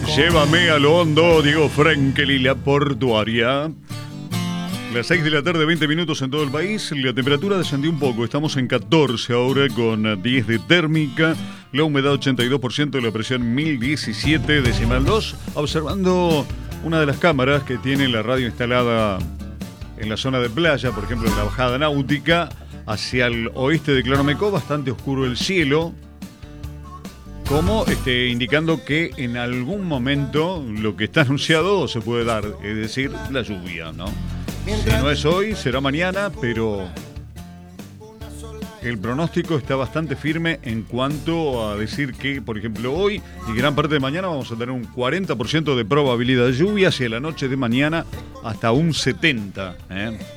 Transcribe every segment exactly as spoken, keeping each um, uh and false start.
Llévame a lo hondo, Diego Frankel y la portuaria. Las seis de la tarde, veinte minutos en todo el país. La temperatura descendió un poco. Estamos en catorce ahora con diez de térmica. La humedad ochenta y dos por ciento, la presión mil diecisiete decimal dos. Observando una de las cámaras que tiene la radio instalada en la zona de playa, por ejemplo en la bajada náutica, hacia el oeste de Claromecó, bastante oscuro el cielo. Como este, indicando que en algún momento lo que está anunciado se puede dar, es decir, la lluvia, ¿no? Si no es hoy, será mañana, pero el pronóstico está bastante firme en cuanto a decir que, por ejemplo, hoy y gran parte de mañana vamos a tener un cuarenta por ciento de probabilidad de lluvia, hacia la noche de mañana hasta un setenta por ciento, ¿eh?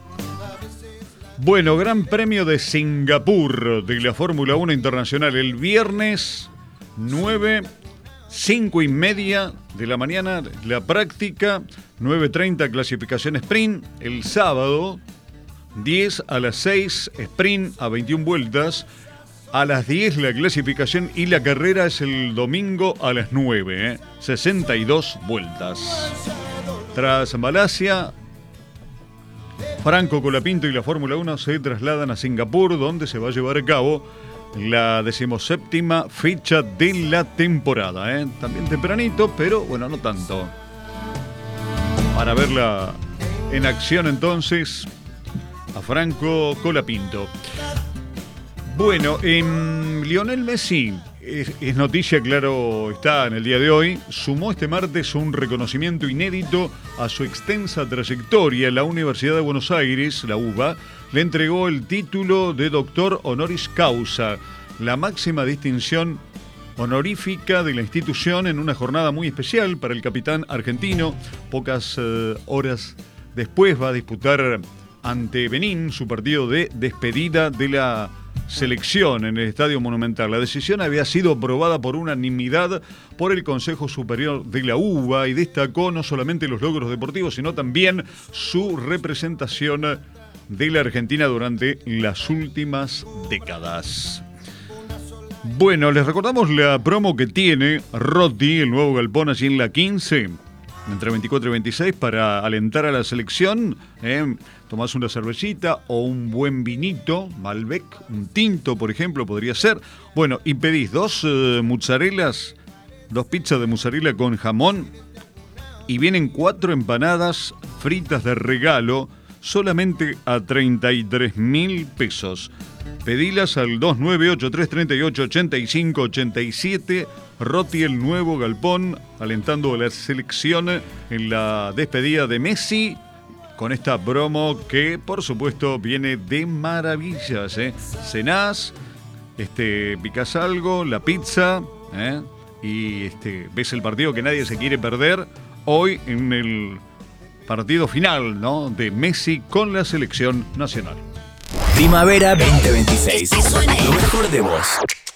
Bueno, Gran Premio de Singapur de la Fórmula uno Internacional el viernes nueve, cinco y media de la mañana la práctica, nueve treinta clasificación sprint, el sábado diez a las seis sprint a veintiuna vueltas, a las diez la clasificación y la carrera es el domingo a las nueve, ¿eh? sesenta y dos vueltas. Tras Malasia, Franco Colapinto y la Fórmula uno se trasladan a Singapur, donde se va a llevar a cabo la decimoséptima fecha de la temporada, ¿eh? También tempranito, pero bueno, no tanto. Para verla en acción entonces a Franco Colapinto. Bueno, en Lionel Messi es, es noticia, claro, está en el día de hoy. Sumó este martes un reconocimiento inédito a su extensa trayectoria. La Universidad de Buenos Aires, la U B A, le entregó el título de doctor honoris causa, la máxima distinción honorífica de la institución en una jornada muy especial para el capitán argentino. Pocas eh, horas después va a disputar ante Benín su partido de despedida de la selección en el Estadio Monumental. La decisión había sido aprobada por unanimidad por el Consejo Superior de la U B A y destacó no solamente los logros deportivos, sino también su representación de la Argentina durante las últimas décadas. Bueno, les recordamos la promo que tiene Rotti, el nuevo galpón allí en la quince, entre veinticuatro y veintiséis, para alentar a la selección. ¿eh? Tomás una cervecita o un buen vinito, Malbec, un tinto, por ejemplo, podría ser. Bueno, y pedís dos uh, mozzarelas, dos pizzas de mozzarella con jamón, y vienen cuatro empanadas fritas de regalo, solamente a treinta y tres mil pesos. Pedilas al dos nueve ocho tres tres ocho ocho cinco ocho siete. Rotti, el nuevo galpón, alentando a la selección en la despedida de Messi, con esta promo que, por supuesto, viene de maravillas, ¿eh? Cenás, este, picás algo, la pizza, ¿eh? y este, ves el partido que nadie se quiere perder hoy en el partido final, ¿no?, de Messi con la selección nacional. Primavera veinte veintiséis. Lo mejor de vos.